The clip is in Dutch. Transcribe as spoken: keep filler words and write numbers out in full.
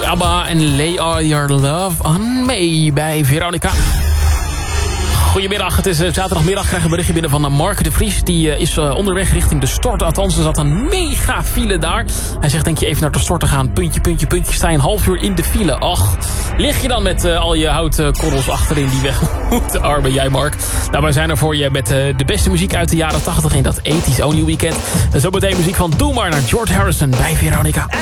ABBA en Lay All Your Love on Me bij Veronica. Goedemiddag, het is uh, zaterdagmiddag. Krijg een berichtje binnen van uh, Mark de Vries. Die uh, is uh, onderweg richting de stort. Althans, er zat een mega file daar. Hij zegt, denk je even naar de stort te gaan. Puntje, puntje, puntje. Sta je een half uur in de file. Ach, lig je dan met uh, al je houtkorrels achterin die weg moeten? Arme jij, Mark. Nou, wij zijn er voor je met uh, de beste muziek uit de jaren tachtig in dat eighties Only Weekend. En zo meteen muziek van Doe Maar naar George Harrison bij Veronica.